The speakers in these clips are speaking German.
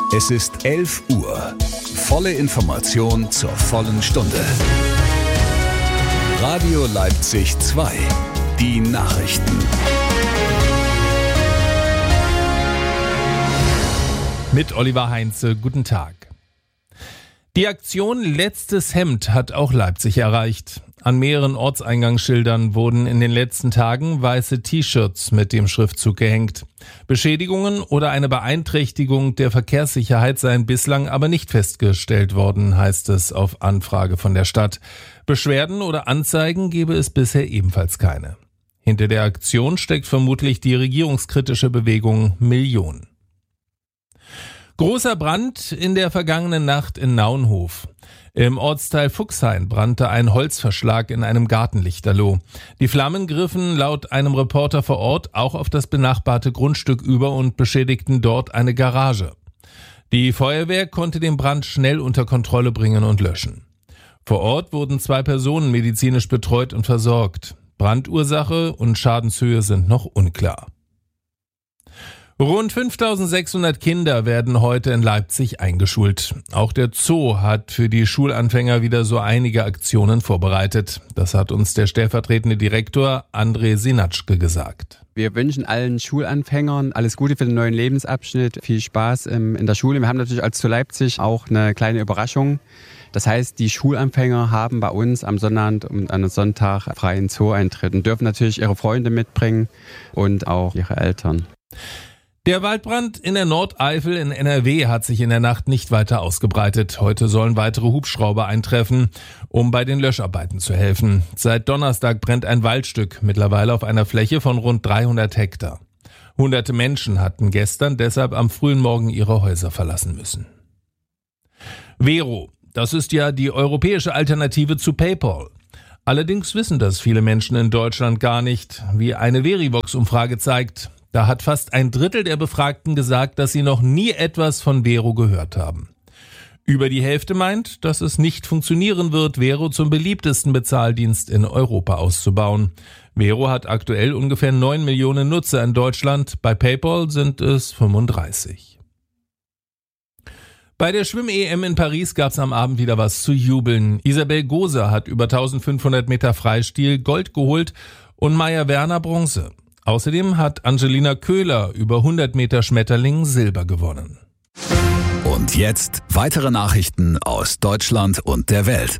Es ist 11 Uhr. Volle Information zur vollen Stunde. Radio Leipzig 2. Die Nachrichten. Mit Oliver Heinze, guten Tag. Die Aktion Letztes Hemd hat auch Leipzig erreicht. An mehreren Ortseingangsschildern wurden in den letzten Tagen weiße T-Shirts mit dem Schriftzug gehängt. Beschädigungen oder eine Beeinträchtigung der Verkehrssicherheit seien bislang aber nicht festgestellt worden, heißt es auf Anfrage von der Stadt. Beschwerden oder Anzeigen gebe es bisher ebenfalls keine. Hinter der Aktion steckt vermutlich die regierungskritische Bewegung Million. Großer Brand in der vergangenen Nacht in Naunhof. Im Ortsteil Fuchshain brannte ein Holzverschlag in einem Gartenlichterloh. Die Flammen griffen laut einem Reporter vor Ort auch auf das benachbarte Grundstück über und beschädigten dort eine Garage. Die Feuerwehr konnte den Brand schnell unter Kontrolle bringen und löschen. Vor Ort wurden 2 Personen medizinisch betreut und versorgt. Brandursache und Schadenshöhe sind noch unklar. Rund 5.600 Kinder werden heute in Leipzig eingeschult. Auch der Zoo hat für die Schulanfänger wieder so einige Aktionen vorbereitet. Das hat uns der stellvertretende Direktor André Sinatschke gesagt. Wir wünschen allen Schulanfängern alles Gute für den neuen Lebensabschnitt, viel Spaß in der Schule. Wir haben natürlich als Zoo Leipzig auch eine kleine Überraschung. Das heißt, die Schulanfänger haben bei uns am Sonnabend und am Sonntag freien Zoo-Eintritt und dürfen natürlich ihre Freunde mitbringen und auch ihre Eltern. Der Waldbrand in der Nordeifel in NRW hat sich in der Nacht nicht weiter ausgebreitet. Heute sollen weitere Hubschrauber eintreffen, um bei den Löscharbeiten zu helfen. Seit Donnerstag brennt ein Waldstück, mittlerweile auf einer Fläche von rund 300 Hektar. Hunderte Menschen hatten gestern deshalb am frühen Morgen ihre Häuser verlassen müssen. Vero, das ist ja die europäische Alternative zu PayPal. Allerdings wissen das viele Menschen in Deutschland gar nicht, wie eine Verivox-Umfrage zeigt. Da hat fast ein Drittel der Befragten gesagt, dass sie noch nie etwas von Vero gehört haben. Über die Hälfte meint, dass es nicht funktionieren wird, Vero zum beliebtesten Bezahldienst in Europa auszubauen. Vero hat aktuell ungefähr 9 Millionen Nutzer in Deutschland, bei PayPal sind es 35. Bei der Schwimm-EM in Paris gab es am Abend wieder was zu jubeln. Isabel Goser hat über 1500 Meter Freistil Gold geholt und Maja Werner Bronze. Außerdem hat Angelina Köhler über 100 Meter Schmetterling Silber gewonnen. Und jetzt weitere Nachrichten aus Deutschland und der Welt.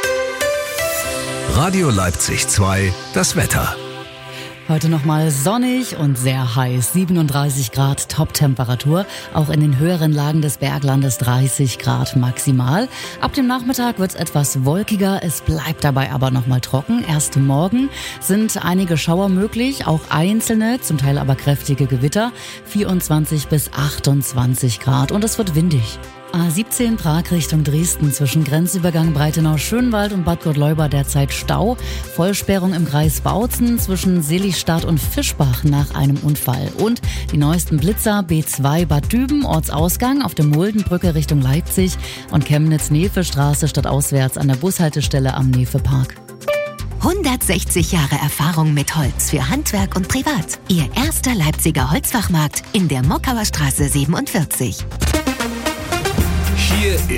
Radio Leipzig 2, das Wetter. Heute nochmal sonnig und sehr heiß, 37 Grad Top-Temperatur, auch in den höheren Lagen des Berglandes 30 Grad maximal. Ab dem Nachmittag wird es etwas wolkiger, es bleibt dabei aber nochmal trocken. Erst morgen sind einige Schauer möglich, auch einzelne, zum Teil aber kräftige Gewitter, 24 bis 28 Grad und es wird windig. A17 Prag Richtung Dresden zwischen Grenzübergang Breitenau-Schönwald und Bad Gottleuba derzeit Stau. Vollsperrung im Kreis Bautzen zwischen Seligstadt und Fischbach nach einem Unfall. Und die neuesten Blitzer B2 Bad Düben, Ortsausgang auf der Muldenbrücke Richtung Leipzig und Chemnitz-Nefe-Straße stadtauswärts an der Bushaltestelle am Nefe-Park. 160 Jahre Erfahrung mit Holz für Handwerk und Privat. Ihr erster Leipziger Holzfachmarkt in der Mockauer Straße 47. Hier